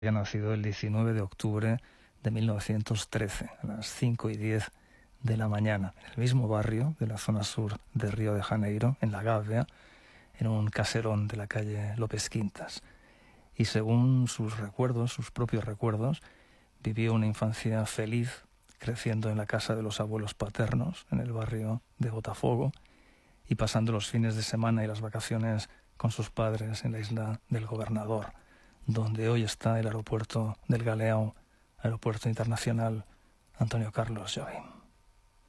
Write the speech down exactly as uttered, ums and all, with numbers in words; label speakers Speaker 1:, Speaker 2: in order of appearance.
Speaker 1: Había nacido el diecinueve de octubre de mil novecientos trece, a las cinco y diez de la mañana, en el mismo barrio de la zona sur de Río de Janeiro, en La Gávea, en un caserón de la calle López Quintas. Y según sus recuerdos, sus propios recuerdos, vivió una infancia feliz, creciendo en la casa de los abuelos paternos, en el barrio de Botafogo, y pasando los fines de semana y las vacaciones con sus padres en la isla del Gobernador, donde hoy está el aeropuerto del Galeão, aeropuerto internacional Antonio Carlos Jobim.